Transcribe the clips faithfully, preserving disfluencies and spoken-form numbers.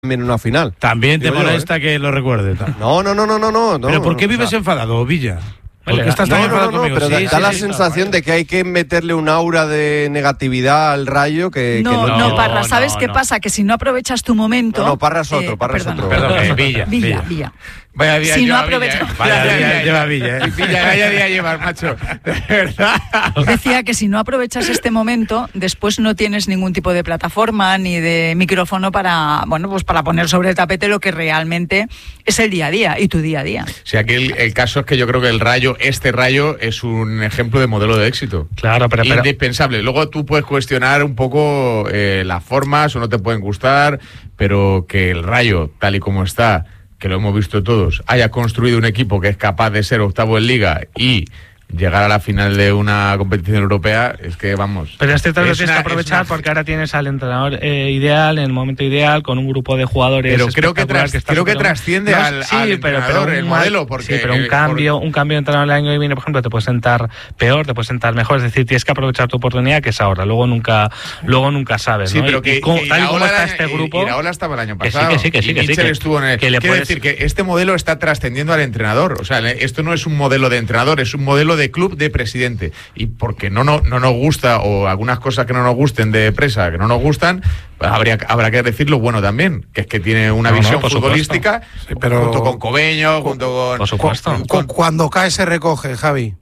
en una final. También te Digo molesta yo, ¿eh? que lo recuerde. No, no, no, no, no, no. ¿Pero por qué no, vives o sea, enfadado, Villa? ¿Por qué estás no, tan no, enfadado no, no, conmigo? pero Sí, da, sí, da la sí, sensación no, de que hay que meterle un aura de negatividad al Rayo que No, que no, no, Parra, ¿sabes no, qué no. pasa? Que si no aprovechas tu momento... No, no, Parra es otro, eh, Parra es perdona. otro. Perdón, eh, Villa, Villa, Villa. Villa. Vaya día Si no lleva aprovecha- Villa, ¿eh? Vaya día día lleva Villa, ¿eh? Villa, vaya día llevar, macho. De verdad. Decía que si no aprovechas este momento, después no tienes ningún tipo de plataforma ni de micrófono para, bueno, pues para poner sobre el tapete lo que realmente es el día a día y tu día a día. O sea, aquí el, el caso es que yo creo que el Rayo, este Rayo, es un ejemplo de modelo de éxito. Claro, pero... pero Indispensable. Luego tú puedes cuestionar un poco eh, las formas o no te pueden gustar, pero que el Rayo, tal y como está, que lo hemos visto todos, haya construido un equipo que es capaz de ser octavo en Liga y llegar a la final de una competición europea, es que vamos... Pero es cierto que lo es tienes una- que aprovechar es una- porque ahora tienes al entrenador eh, ideal, en el momento ideal, con un grupo de jugadores. Pero creo que, espectacular tras- está creo que superando- trasciende No, al, sí, al pero, entrenador, pero el un mal- modelo, porque... Sí, pero un eh, cambio, por- un cambio de entrenador el año que viene, por ejemplo, te puede sentar peor, te puede sentar mejor. Es decir, tienes que aprovechar tu oportunidad, que es ahora. Luego nunca, luego nunca sabes, Sí, ¿no? pero Y- que, y como- que tal y como Iraola está era- este y- grupo... Iraola estaba el año que sí, pasado. que sí, que sí, y que sí, Mitchell que- estuvo en el... que le Quiero puedes- decir que este modelo está trascendiendo al entrenador. O sea, esto no es un modelo de entrenador, es un modelo de club de presidente. Y porque no, no, no nos gusta, o algunas cosas que no nos gusten de Presa, que no nos gustan, pues habría, habrá que decir lo bueno también, que es que tiene una No, no, visión por futbolística, Sí, pero- junto con Cobeño, junto con... Por supuesto. con- Cu- con- Cuando cae se recoge, Javi.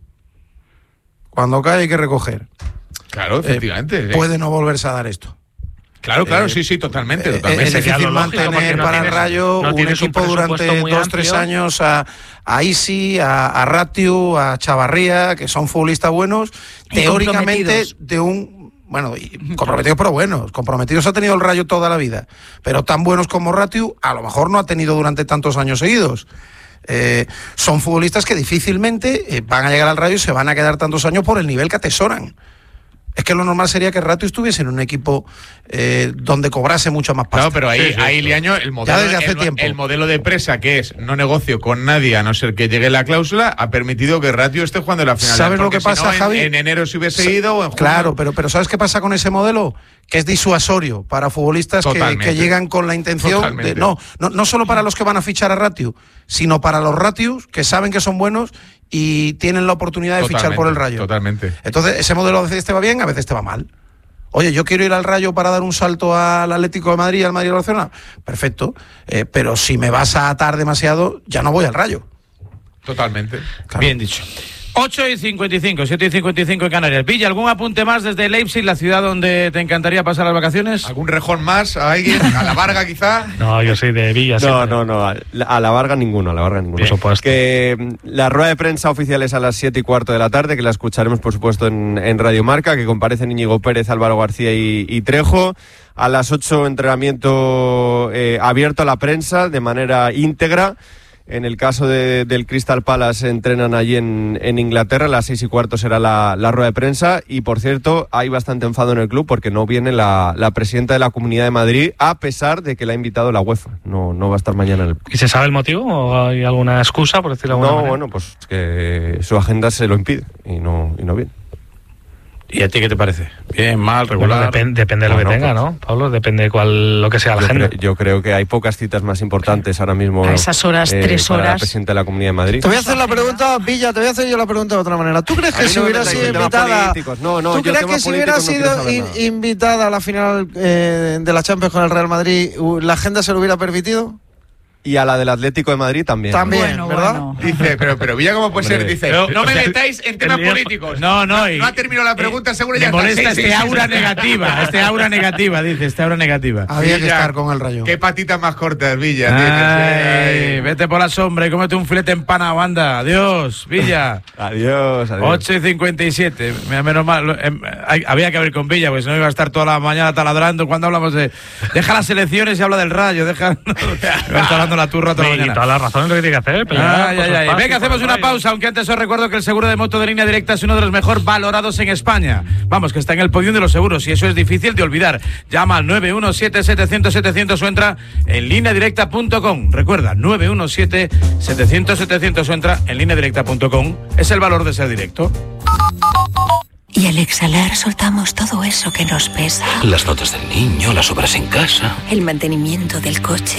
Cuando cae hay que recoger. claro, efectivamente. Eh, puede no volverse a dar esto. Claro, claro, eh, sí, sí, totalmente. Eh, totalmente. es sería difícil lo lógico, mantener porque no para el tienes- Rayo no un tienes un equipo durante presupuesto muy dos, tres amplio. años a, a Isi, a, a Ratiu, a Chavarría, que son futbolistas buenos, Y teóricamente comprometidos. de un... Bueno, y comprometidos pero buenos. Comprometidos ha tenido el Rayo toda la vida. Pero tan buenos como Ratiu, a lo mejor no ha tenido durante tantos años seguidos. Eh, son futbolistas que difícilmente eh, van a llegar al Rayo y se van a quedar tantos años por el nivel que atesoran. Es que lo normal sería que Ratiu estuviese en un equipo eh, donde cobrase mucho más pasta. Claro, pero ahí, Sí, sí, ahí sí. Liaño, el modelo, desde hace el, tiempo. el modelo de Presa, que es no negocio con nadie a no ser que llegue la cláusula, ha permitido que Ratiu esté jugando en la final. ¿Sabes lo Porque que si pasa, no, en- Javi? En, enero se hubiese ido o en junio. Claro, pero, pero ¿sabes qué pasa con ese modelo? Que es disuasorio para futbolistas que, Totalmente. que llegan con la intención Totalmente. de... No, no, no solo para los que van a fichar a Ratiu, sino para los Ratius que saben que son buenos y tienen la oportunidad de fichar por el Rayo. Totalmente. Entonces, ese modelo a veces te va bien, a veces te va mal. Oye, yo quiero ir al Rayo para dar un salto al Atlético de Madrid, al Madrid Barcelona. Perfecto. Eh, pero si me vas a atar demasiado, ya no voy al Rayo. Totalmente. Claro. Bien dicho. ocho y cincuenta y cinco, siete y cincuenta y cinco en Canarias. Villa, ¿algún apunte más desde Leipzig, la ciudad donde te encantaría pasar las vacaciones? ¿Algún rejón más a alguien? ¿A la Varga quizá? No, yo soy de Villa. No, siempre. no, no, a la, a la Varga ninguno, a la Varga ninguno. Por supuesto. Que mm, la rueda de prensa oficial es a las siete y cuarto de la tarde, que la escucharemos por supuesto en, en Radio Marca, que comparecen Íñigo Pérez, Álvaro García y, y Trejo. A las ocho entrenamiento eh, abierto a la prensa de manera íntegra. En el caso de, del Crystal Palace entrenan allí en, en Inglaterra, a las seis y cuarto será la, la rueda de prensa y por cierto hay bastante enfado en el club porque no viene la, la presidenta de la Comunidad de Madrid a pesar de que la ha invitado la UEFA, no, no va a estar mañana en el ¿Y se sabe el motivo o hay alguna excusa, por decirlo de alguna No, manera? bueno, pues que su agenda se lo impide y no, y no viene. ¿Y a ti qué te parece? Bien, mal, Bueno, regular. depen- depende de lo Bueno, que tenga, pues- ¿no, Pablo? Depende de cuál, lo que sea la Yo, agenda. cre- yo creo que hay pocas citas más importantes ahora mismo A esas horas, eh, tres para la horas. presidenta de la Comunidad de Madrid. Te voy a hacer la pregunta, Villa, te voy a hacer yo la pregunta de otra manera. ¿Tú crees A que mí si no me hubiera metáis sido en temas invitada, políticos. No, no, ¿tú yo crees temas que si hubiera políticos no quiero sido saber in- nada. invitada a la final eh, de la Champions con el Real Madrid, u- la agenda se lo hubiera permitido? Y a la del Atlético de Madrid también. También, Bueno, ¿verdad? bueno. Dice, pero, pero Villa, ¿cómo puede Hombre. ser? Dice, Pero, no o me sea, metáis en temas el día- políticos. No, no, No, y- no ha terminado la pregunta, seguro Me ya está. molesta Sí, este sí, sí, aura sí. negativa, este aura negativa, dice, este aura negativa. Había que Villa, estar con el Rayo. Qué patitas más cortas, Villa. Ay, tienes, eh. vete por la sombra y cómete un filete empanado, anda. Adiós, Villa. Adiós, adiós. ocho y cincuenta y siete. Mira, menos mal. lo- em, hay- había que abrir con Villa, pues si no iba a estar toda la mañana taladrando. Cuando hablamos de. Deja las elecciones y habla del Rayo. Deja. Va a estar dando la turra toda la Y mañana. toda la razón es lo que tiene que hacer. Pero Ay, ay, ay. Venga, hacemos una pausa, aunque antes os recuerdo que el seguro de moto de Línea Directa es uno de los mejor valorados en España. Vamos, que está en el podium de los seguros y eso es difícil de olvidar. Llama al nueve uno siete, setecientos, setecientos o entra en línea directa punto com. Recuerda, nueve uno siete, setecientos, setecientos o entra en línea directa punto com. Es el valor de ser directo. Y al exhalar soltamos todo eso que nos pesa. Las notas del niño, las obras en casa. El mantenimiento del coche.